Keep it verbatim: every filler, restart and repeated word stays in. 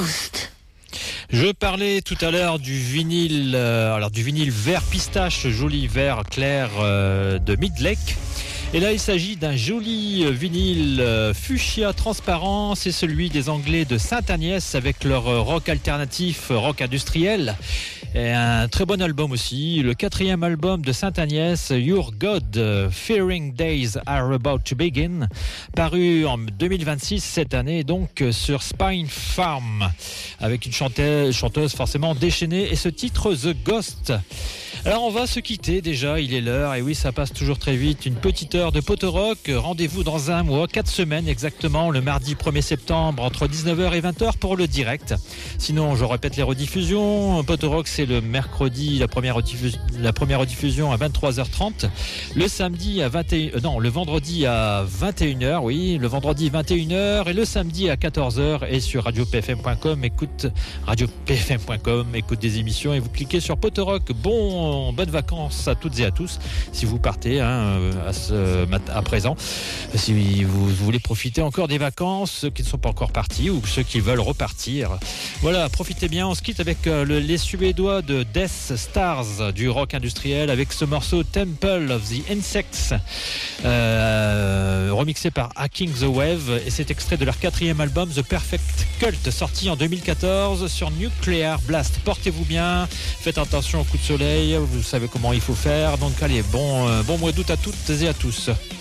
Ghost. Je parlais tout à l'heure du vinyle, euh, alors du vinyle vert pistache, joli vert clair euh, de Midlake. Et là, il s'agit d'un joli vinyle fuchsia transparent. C'est celui des Anglais de Sainte-Agnès avec leur rock alternatif, rock industriel. Et un très bon album aussi. Le quatrième album de Sainte-Agnès, Your God, Fearing Days Are About to Begin, paru en deux mille vingt-six cette année, donc sur Spine Farm, avec une chanteuse, chanteuse forcément déchaînée. Et ce titre, The Ghost. Alors on va se quitter déjà, il est l'heure, et oui ça passe toujours très vite, une petite heure de Poterock, rendez-vous dans un mois, quatre semaines exactement, le mardi premier septembre entre dix-neuf heures et vingt heures pour le direct. Sinon je répète les rediffusions, Poterock c'est le mercredi, la première, rediffus- la première rediffusion à vingt-trois heures trente, le samedi à vingt et un, euh, non le vendredi à vingt et une heures, oui, le vendredi vingt et une heures et le samedi à quatorze heures et sur radio p f m point com, écoute radio p f m point com, écoute des émissions et vous cliquez sur Poterock. Bon bonnes vacances à toutes et à tous si vous partez hein, à, ce, à présent, si vous voulez profiter encore des vacances, ceux qui ne sont pas encore partis ou ceux qui veulent repartir, voilà, profitez bien. On se quitte avec euh, le, les Suédois de Death Stars, du rock industriel, avec ce morceau Temple of the Insects, euh, remixé par Hacking the Wave, et c'est extrait de leur quatrième album The Perfect Cult, sorti en deux mille quatorze sur Nuclear Blast. Portez-vous bien, faites attention au coup de soleil, vous savez comment il faut faire. Donc allez, bon, euh, bon mois d'août à toutes et à tous.